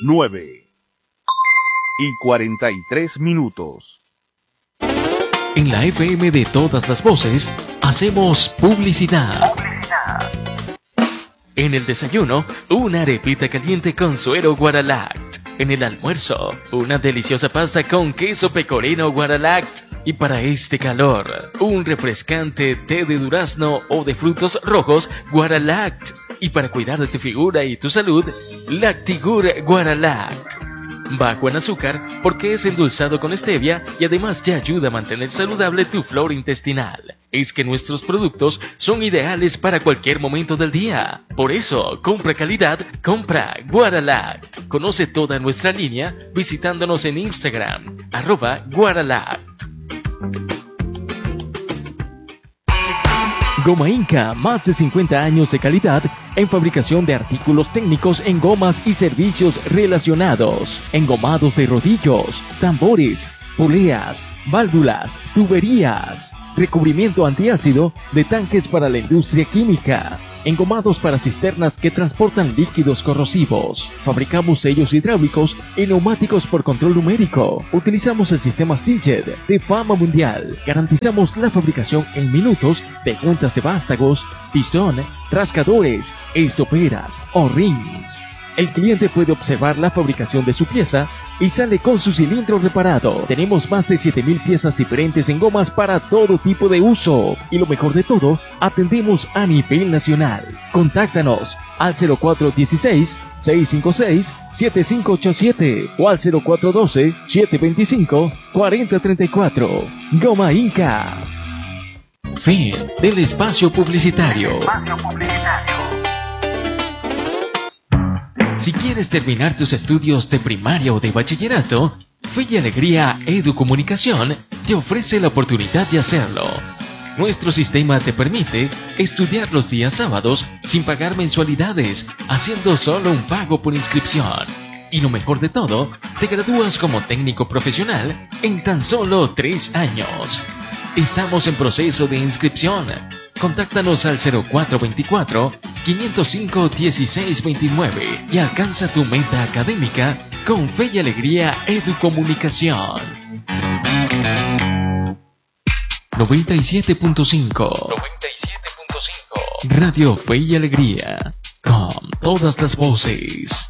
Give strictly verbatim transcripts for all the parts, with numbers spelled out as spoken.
nueve y cuarenta y tres minutos. En la F M de todas las voces, hacemos publicidad. Publicidad. En el desayuno, una arepita caliente con suero Guaralact. En el almuerzo, una deliciosa pasta con queso pecorino Guaralact. Y para este calor, un refrescante té de durazno o de frutos rojos Guaralact. Y para cuidar de tu figura y tu salud, Lactigur Guaralact. Bajo en azúcar porque es endulzado con stevia y además te ayuda a mantener saludable tu flora intestinal. Es que nuestros productos son ideales para cualquier momento del día. Por eso, compra calidad, compra Guaralact. Conoce toda nuestra línea visitándonos en Instagram, arroba Guaralact. Goma Inca, más de cincuenta años de calidad en fabricación de artículos técnicos en gomas y servicios relacionados, engomados de rodillos, tambores, poleas, válvulas, tuberías, recubrimiento antiácido de tanques para la industria química, engomados para cisternas que transportan líquidos corrosivos. Fabricamos sellos hidráulicos y neumáticos por control numérico. Utilizamos el sistema Siljet de fama mundial. Garantizamos la fabricación en minutos de juntas de vástagos, pistón, rascadores, estoperas o rings. El cliente puede observar la fabricación de su pieza y sale con su cilindro reparado. Tenemos más de siete mil piezas diferentes en gomas para todo tipo de uso. Y lo mejor de todo, atendemos a nivel nacional. Contáctanos al cero cuatro uno seis, seis cinco seis, siete cinco ocho siete o al cero cuatro uno dos, siete dos cinco, cuatro cero tres cuatro. Goma Inca. Fin del espacio publicitario. Espacio publicitario. Si quieres terminar tus estudios de primaria o de bachillerato, Fe y Alegría Educomunicación te ofrece la oportunidad de hacerlo. Nuestro sistema te permite estudiar los días sábados sin pagar mensualidades, haciendo solo un pago por inscripción. Y lo mejor de todo, te gradúas como técnico profesional en tan solo tres años. Estamos en proceso de inscripción. Contáctanos al cero cuatro dos cuatro, cinco cero cinco, uno seis dos nueve y alcanza tu meta académica con Fe y Alegría Educomunicación. noventa y siete punto cinco noventa y siete punto cinco Radio Fe y Alegría, con todas las voces.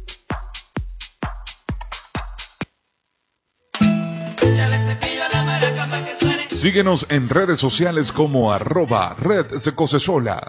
Síguenos en redes sociales como arroba Red Secosesola.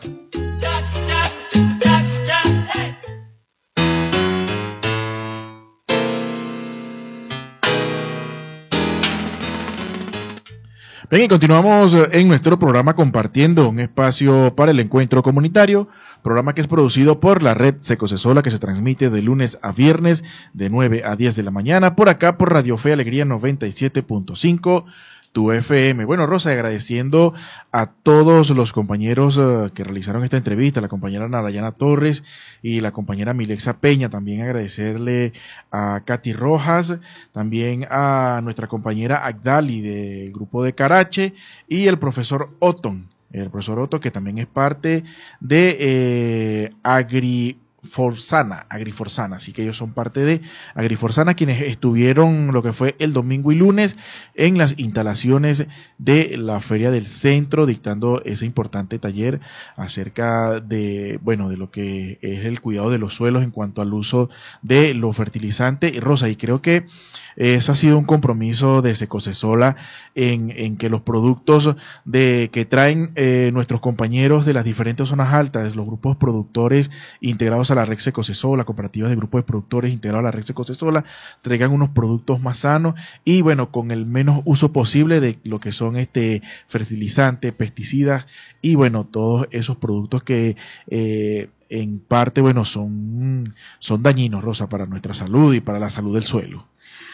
Bien, y continuamos en nuestro programa compartiendo un espacio para el encuentro comunitario, programa que es producido por la Red Secosesola, que se transmite de lunes a viernes de nueve a diez de la mañana, por acá por Radio Fe Alegría noventa y siete punto cinco. Tu F M. Bueno, Rosa, agradeciendo a todos los compañeros uh, que realizaron esta entrevista, la compañera Narayana Torres y la compañera Milexa Peña, también agradecerle a Katy Rojas, también a nuestra compañera Agdali del grupo de Carache y el profesor Otton, el profesor Otto, que también es parte de eh, Agri Forsana, Agriforsana, así que ellos son parte de Agriforsana, quienes estuvieron lo que fue el domingo y lunes en las instalaciones de la Feria del Centro, dictando ese importante taller acerca de, bueno, de lo que es el cuidado de los suelos en cuanto al uso de los fertilizantes. Rosa, y creo que eso ha sido un compromiso de Secosesola en, en que los productos de que traen eh, nuestros compañeros de las diferentes zonas altas, los grupos productores integrados a la Red Secosesola, cooperativas de grupos de productores integrados a la Red Secosesola, traigan unos productos más sanos y bueno, con el menos uso posible de lo que son este fertilizantes, pesticidas y bueno, todos esos productos que eh, en parte, bueno, son, son dañinos, Rosa, para nuestra salud y para la salud del suelo.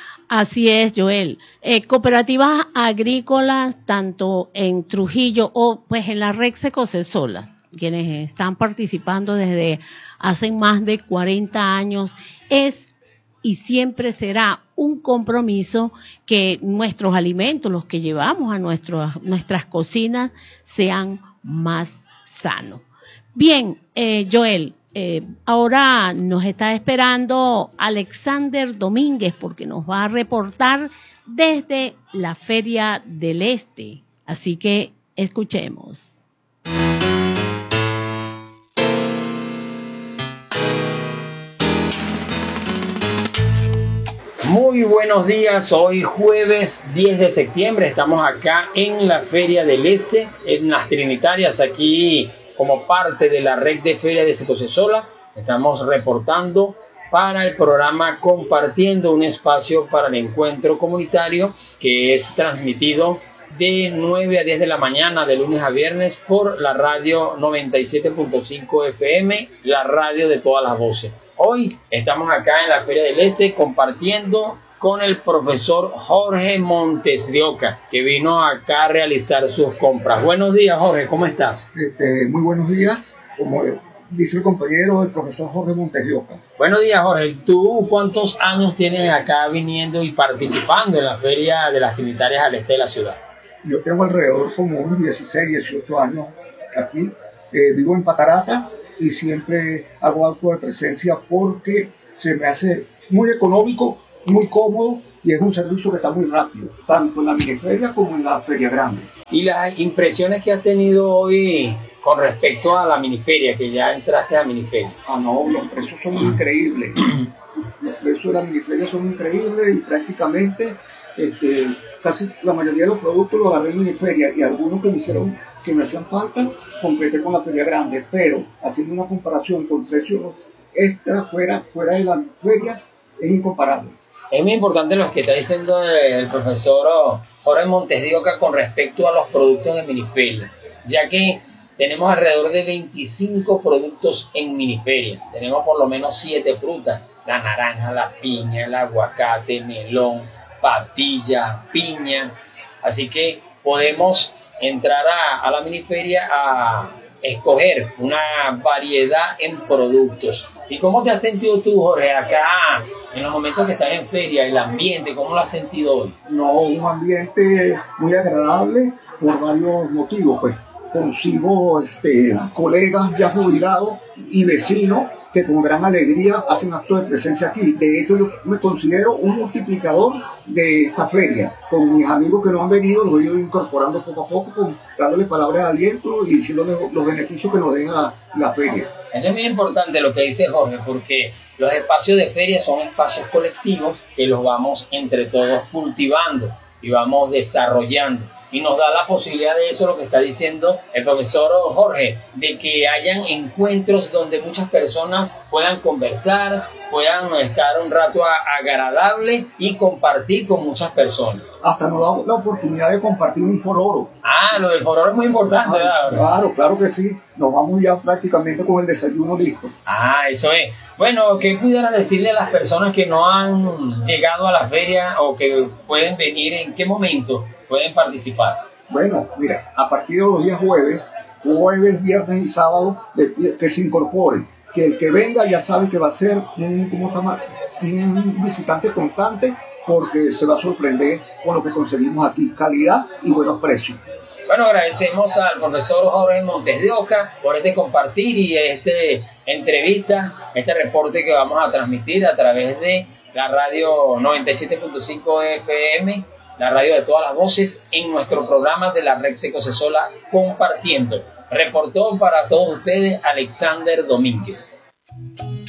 Así es, Joel. Eh, cooperativas agrícolas, tanto en Trujillo o pues en la Red Secosesola, quienes están participando desde hace más de cuarenta años, es y siempre será un compromiso que nuestros alimentos, los que llevamos a nuestros, nuestras cocinas, sean más sanos. Bien, eh, Joel, Eh, ahora nos está esperando Alexander Domínguez porque nos va a reportar desde la Feria del Este. Así que escuchemos. Muy buenos días, hoy jueves diez de septiembre, estamos acá en la Feria del Este, en las Trinitarias, aquí como parte de la red de Feria de Secocesola. Estamos reportando para el programa Compartiendo, un espacio para el encuentro comunitario que es transmitido de nueve a diez de la mañana, de lunes a viernes, por la radio noventa y siete punto cinco F M, la radio de todas las voces. Hoy estamos acá en la Feria del Este compartiendo con el profesor Jorge Montes de Oca, que vino acá a realizar sus compras. Buenos días, Jorge, ¿cómo estás? Este, muy buenos días, como dice el compañero, el profesor Jorge Montes de Oca. Buenos días, Jorge. ¿Tú cuántos años tienes acá viniendo y participando en la Feria de las Trinitarias al Este de la ciudad? Yo tengo alrededor como unos dieciséis, dieciocho años aquí. Eh, vivo en Patarata y siempre hago acto de presencia porque se me hace muy económico, muy cómodo y es un servicio que está muy rápido, tanto en la miniferia como en la feria grande. ¿Y las impresiones que has tenido hoy con respecto a la miniferia, que ya entraste a la miniferia? Ah, no, los precios son increíbles. Los precios de la miniferia son increíbles y prácticamente este, casi la mayoría de los productos los agarré en miniferia y algunos que me hicieron, que me hacían falta, completé con la feria grande, pero haciendo una comparación con precios extra fuera, fuera de la feria es incomparable. Es muy importante lo que está diciendo el profesor Jorge Montes de Oca con respecto a los productos de miniferia, ya que tenemos alrededor de veinticinco productos en miniferia. Tenemos por lo menos siete frutas: la naranja, la piña, el aguacate, melón, patilla, piña. Así que podemos entrar a, a la miniferia a escoger una variedad en productos. ¿Y cómo te has sentido tú, Jorge, acá en los momentos que estás en feria, el ambiente, cómo lo has sentido hoy? No, un ambiente muy agradable por varios motivos, pues. Consigo este, colegas ya jubilados y vecinos que con gran alegría hacen actos de presencia aquí. De hecho, yo me considero un multiplicador de esta feria. Con mis amigos que no han venido, los he ido incorporando poco a poco, con, dándoles palabras de aliento y diciéndoles los beneficios que nos deja la feria. Esto es muy importante lo que dice Jorge, porque los espacios de feria son espacios colectivos que los vamos entre todos cultivando y vamos desarrollando, y nos da la posibilidad de eso, lo que está diciendo el profesor Jorge, de que hayan encuentros donde muchas personas puedan conversar, puedan estar un rato agradable y compartir con muchas personas. Hasta nos da la oportunidad de compartir un fororo. Ah, lo del fororo es muy importante, ¿verdad? Claro, claro que sí. Nos vamos ya prácticamente con el desayuno listo. Ah, eso es. Bueno, ¿qué pudiera decirle a las personas que no han llegado a la feria o que pueden venir? ¿En qué momento pueden participar? Bueno, mira, a partir de los días jueves, jueves, viernes y sábado, de, que se incorporen. Que el que venga ya sabe que va a ser un, ¿cómo se llama? Un visitante constante, porque se va a sorprender con lo que conseguimos aquí, calidad y buenos precios. Bueno, agradecemos al profesor Jorge Montes de Oca por este compartir y este entrevista, este reporte que vamos a transmitir a través de la radio noventa y siete punto cinco F M, la radio de todas las voces, en nuestro programa de la red Secocesola Compartiendo. Reportó para todos ustedes Alexander Domínguez.